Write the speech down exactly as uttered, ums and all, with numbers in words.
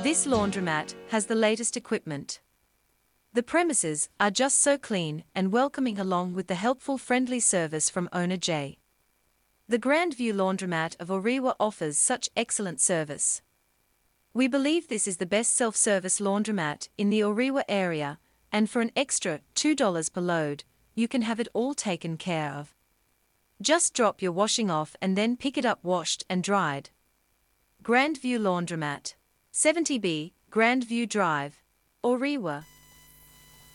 This laundromat has the latest equipment. The premises are just so clean and welcoming, along with the helpful, friendly service from owner Jay. The Grandview Laundromat of Orewa offers such excellent service. We believe this is the best self-service laundromat in the Orewa area, and for an extra two dollars per load, you can have it all taken care of. Just drop your washing off and then pick it up washed and dried. Grandview Laundromat, seventy B, Grandview Drive, Orewa.